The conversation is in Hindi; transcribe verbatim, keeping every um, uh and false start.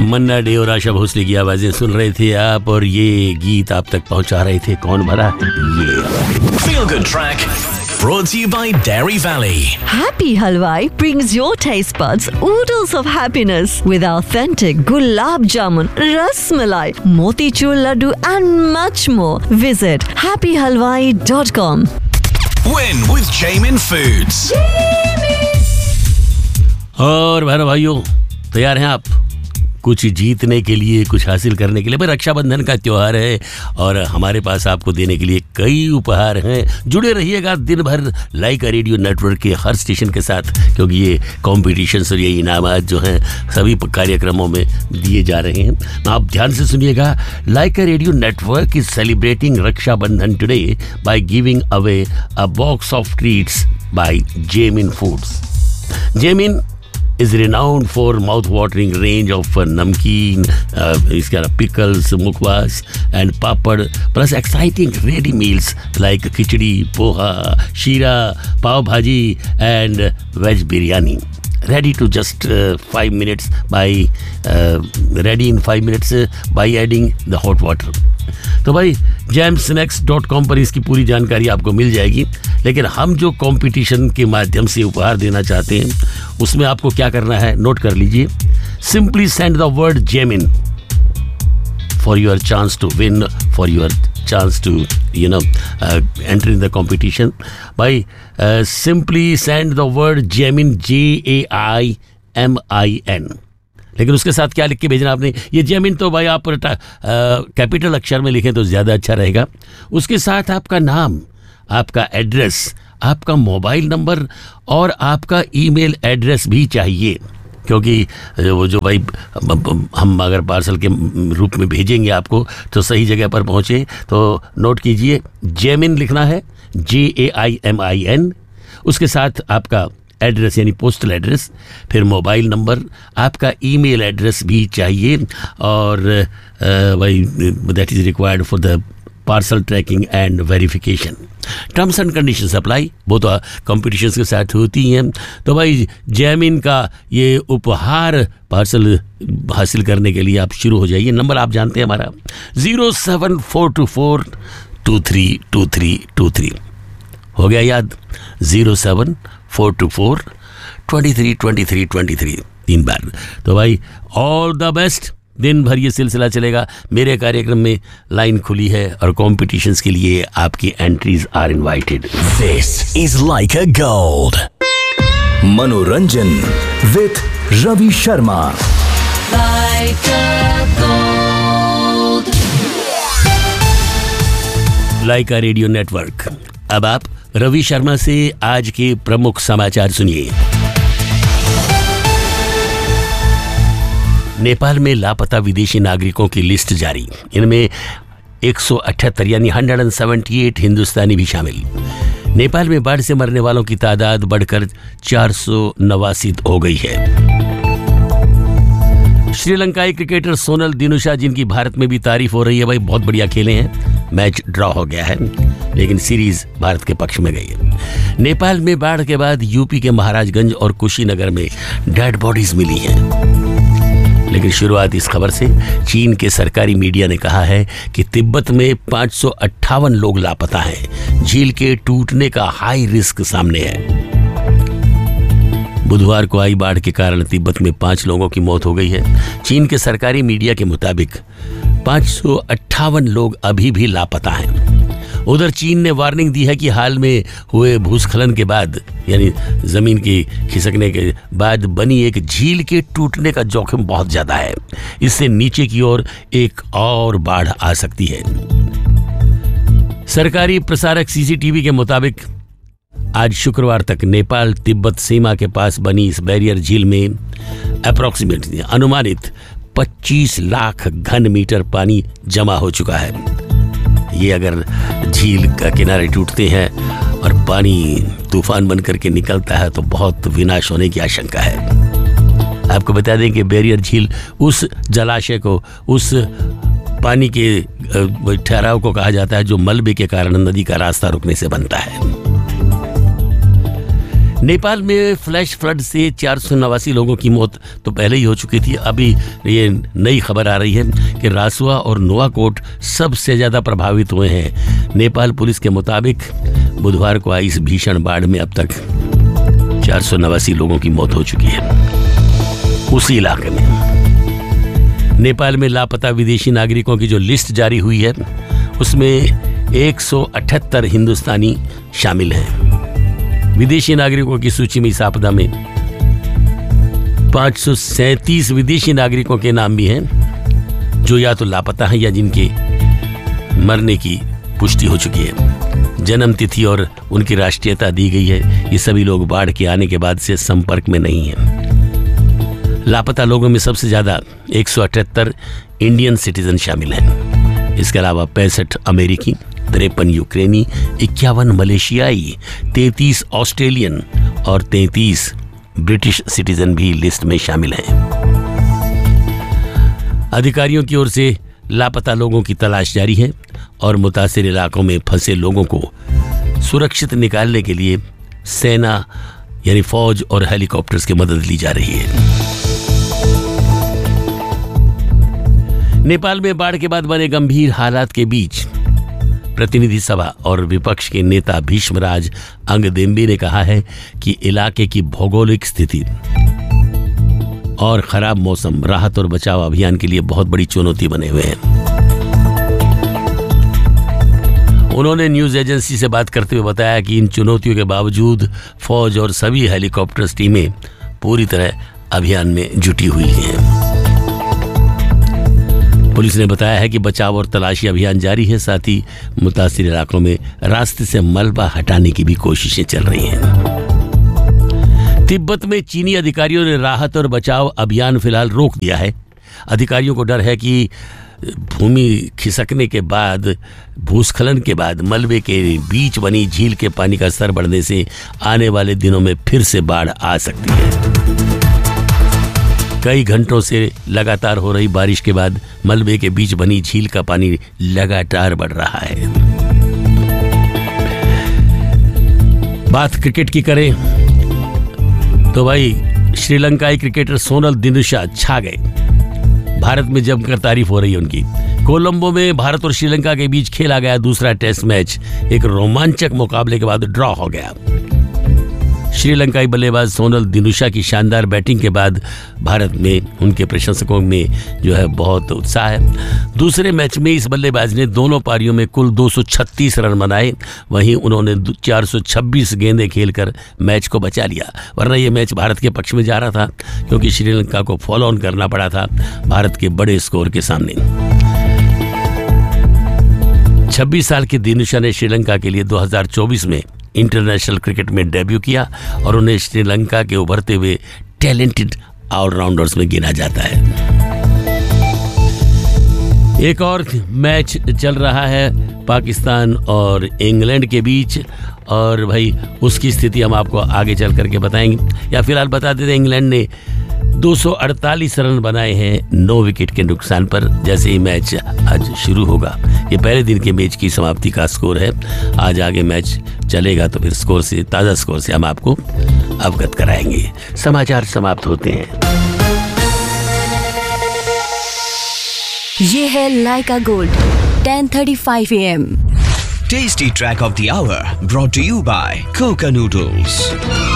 मन्ना डे और आशा भोसले की आवाजें सुन रहे थे आप, और ये गीत आप तक पहुंचा रहे थे कौन भला? ये Feel Good Track brought to you by Dairy Valley. Happy Halwai brings your taste buds oodles of happiness with authentic gulab jamun, ras malai, motichur laddu and much more. Visit happy halwai dot com. Win with Jamin Foods. और बहनों भाइयों, तैयार हैं आप कुछ जीतने के लिए, कुछ हासिल करने के लिए? भाई रक्षाबंधन का त्योहार है और हमारे पास आपको देने के लिए कई उपहार हैं। जुड़े रहिएगा दिन भर लाइका रेडियो नेटवर्क के हर स्टेशन के साथ, क्योंकि ये कॉम्पिटिशन्स और ये इनामात जो हैं सभी कार्यक्रमों में दिए जा रहे हैं। आप ध्यान से सुनिएगा। लाइका radio network is celebrating Rakshabandhan today by giving away a box of treats bye जेमिन foods. जेमिन is renowned for mouth-watering range of uh, namkeen, uh, it's got pickles, mukwas and papad, plus exciting ready meals like khichdi, poha, sheera, pav bhaji and uh, veg biryani. Ready to just uh, five minutes by uh, ready in five minutes uh, by adding the hot water. तो भाई जैम स्नैक्स डॉट कॉम पर इसकी पूरी जानकारी आपको मिल जाएगी। लेकिन हम जो कंपटीशन के माध्यम से उपहार देना चाहते हैं उसमें आपको क्या करना है, नोट कर लीजिए। Simply send the word जेमिन for your chance to win, for your chance to you know uh, enter in the competition by uh, simply send the word Jamin, J A I M I N. लेकिन उसके साथ क्या लिख के भेजना आपने? ये जेमिन तो भाई आप कैपिटल अक्षर में लिखें तो ज़्यादा अच्छा रहेगा। उसके साथ आपका नाम, आपका एड्रेस, आपका मोबाइल नंबर और आपका ईमेल एड्रेस भी चाहिए, क्योंकि वो जो भाई हम अगर पार्सल के रूप में भेजेंगे आपको तो सही जगह पर पहुँचे। तो नोट कीजिए, जेमिन लिखना है, जे ए आई एम आई एन, उसके साथ आपका एड्रेस यानी पोस्टल एड्रेस, फिर मोबाइल नंबर, आपका ईमेल एड्रेस भी चाहिए, और भाई that is required for the parcel trekking and verification. Terms and conditions apply, वो तो कॉम्पिटिशन्स के साथ होती हैं। तो भाई जैमिन का ये उपहार पार्सल हासिल करने के लिए आप शुरू हो जाइए। नंबर आप जानते हैं हमारा, zero seven four to four to three to three to three. हो गया याद? Zero seven four to four twenty three twenty three twenty three, तीन बार। तो भाई ऑल द बेस्ट। दिन भर ये सिलसिला चलेगा। मेरे कार्यक्रम में लाइन खुली है और कॉम्पिटिशन्स के लिए आपकी entries are invited. This is Lyca gold, मनोरंजन with Ravi Sharma. Lyca radio network. अब आप रवि शर्मा से आज के प्रमुख समाचार सुनिए। नेपाल में लापता विदेशी नागरिकों की लिस्ट जारी। इनमें एक सौ अठहत्तर यानी एक सौ अठहत्तर हिंदुस्तानी भी शामिल। नेपाल में बाढ़ से मरने वालों की तादाद बढ़कर चार सौ नवासी हो गई है। श्रीलंकाई क्रिकेटर सोनल दिनुशा, जिनकी भारत में भी तारीफ हो रही है, भाई बहुत बढ़िया खेले हैं। मैच ड्रॉ हो गया है लेकिन सीरीज भारत के पक्ष में गई है। नेपाल में बाढ़ के बाद यूपी के महाराजगंज और कुशीनगर में डेड बॉडीज मिली हैं। लेकिन शुरुआत इस खबर से, चीन के सरकारी मीडिया ने कहा है कि तिब्बत में पाँच सौ अट्ठावन लोग लापता हैं। झील के टूटने का हाई रिस्क सामने है। बुधवार को आई बाढ़ के कारण तिब्बत में पांच लोगों की मौत हो गई है। चीन के सरकारी मीडिया के मुताबिक पाँच सौ अट्ठावन लोग अभी भी लापता हैं। उधर चीन ने वार्निंग दी है कि हाल में हुए भूस्खलन के बाद, यानी जमीन की खिसकने के बाद बनी एक झील के टूटने का जोखिम बहुत ज्यादा है। इससे नीचे की ओर एक और बाढ़ आ सकती है। सरकारी प्रसारक सीसीटीवी के मुताबिक आज शुक्रवार तक नेपाल तिब्बत सीमा के पास बनी इस बैरियर झील में अप्रोक्सीमेटली अनुमानित पच्चीस लाख घन मीटर पानी जमा हो चुका है। ये अगर झील का किनारे टूटते हैं और पानी तूफान बन करके निकलता है तो बहुत विनाश होने की आशंका है। आपको बता दें कि बैरियर झील उस जलाशय को, उस पानी के ठहराव को कहा जाता है जो मलबे के कारण नदी का रास्ता रुकने से बनता है। नेपाल में फ्लैश फ्लड से चार सौ नवासी लोगों की मौत तो पहले ही हो चुकी थी। अभी ये नई खबर आ रही है कि रासुआ और नुआकोट सबसे ज्यादा प्रभावित हुए हैं। नेपाल पुलिस के मुताबिक बुधवार को आई इस भीषण बाढ़ में अब तक चार सौ नवासी लोगों की मौत हो चुकी है उसी इलाके में। नेपाल में लापता विदेशी नागरिकों की जो लिस्ट जारी हुई है उसमें एक सौ अठहत्तर हिंदुस्तानी शामिल हैं। विदेशी नागरिकों की सूची में इस आपदा में पाँच सौ सैंतीस विदेशी नागरिकों के नाम भी हैं जो या तो लापता हैं या जिनके मरने की पुष्टि हो चुकी है। जन्म तिथि और उनकी राष्ट्रीयता दी गई है। ये सभी लोग बाढ़ के आने के बाद से संपर्क में नहीं हैं। लापता लोगों में सबसे ज्यादा एक सौ अठहत्तर इंडियन सिटीजन शामिल हैं। इसके अलावा पैंसठ अमेरिकी, तिरपन यूक्रेनी, इक्यावन मलेशियाई, तैंतीस ऑस्ट्रेलियन और तैंतीस ब्रिटिश सिटीजन भी लिस्ट में शामिल हैं। अधिकारियों की ओर से लापता लोगों की तलाश जारी है और मुतासिर इलाकों में फंसे लोगों को सुरक्षित निकालने के लिए सेना यानी फौज और हेलीकॉप्टर्स की मदद ली जा रही है। नेपाल में बाढ़ के बाद बने गंभीर हालात के बीच प्रतिनिधि सभा और विपक्ष के नेता भीष्मराज अंगदेम्बे ने कहा है कि इलाके की भौगोलिक स्थिति और खराब मौसम राहत और बचाव अभियान के लिए बहुत बड़ी चुनौती बने हुए हैं। उन्होंने न्यूज एजेंसी से बात करते हुए बताया कि इन चुनौतियों के बावजूद फौज और सभी हेलीकॉप्टर टीमें पूरी तरह अभियान में जुटी हुई हैं। पुलिस ने बताया है कि बचाव और तलाशी अभियान जारी है। साथ ही मुतासिर इलाकों में रास्ते से मलबा हटाने की भी कोशिशें चल रही हैं। तिब्बत में चीनी अधिकारियों ने राहत और बचाव अभियान फिलहाल रोक दिया है। अधिकारियों को डर है कि भूमि खिसकने के बाद भूस्खलन के बाद मलबे के बीच बनी झील के पानी का स्तर बढ़ने से आने वाले दिनों में फिर से बाढ़ आ सकती है। कई घंटों से लगातार हो रही बारिश के बाद मलबे के बीच बनी झील का पानी लगातार बढ़ रहा है। बात क्रिकेट की करें तो भाई श्रीलंकाई क्रिकेटर सोनल दिनुशा छा गए। भारत में जमकर तारीफ हो रही है उनकी। कोलंबो में भारत और श्रीलंका के बीच खेला गया दूसरा टेस्ट मैच एक रोमांचक मुकाबले के बाद ड्रॉ हो गया। श्रीलंकाई बल्लेबाज सोनल दिनुशा की शानदार बैटिंग के बाद भारत में उनके प्रशंसकों में जो है बहुत उत्साह है। दूसरे मैच में इस बल्लेबाज ने दोनों पारियों में कुल दो सौ छत्तीस रन बनाए। वहीं उन्होंने चार सौ छब्बीस गेंदें खेलकर मैच को बचा लिया, वरना यह मैच भारत के पक्ष में जा रहा था क्योंकि श्रीलंका को फॉलो ऑन करना पड़ा था भारत के बड़े स्कोर के सामने। छब्बीस साल के दिनुशा ने श्रीलंका के लिए दो हज़ार चौबीस में इंटरनेशनल क्रिकेट में डेब्यू किया और उन्हें श्रीलंका के उभरते हुए टैलेंटेड ऑलराउंडर्स में गिना जाता है। एक और मैच चल रहा है पाकिस्तान और इंग्लैंड के बीच और भाई उसकी स्थिति हम आपको आगे चल करके बताएंगे। या फिलहाल बता देते इंग्लैंड ने दो सौ अड़तालीस रन बनाए हैं नौ विकेट के नुकसान पर। जैसे ही मैच आज शुरू होगा, ये पहले दिन के मैच की समाप्ति का स्कोर है। आज आगे मैच चलेगा तो फिर स्कोर से ताज़ा स्कोर से हम आपको अवगत कराएंगे। समाचार समाप्त होते हैं। ये है लाइका gold ten thirty five A M. Tasty track of the hour brought to you by Coca Noodles.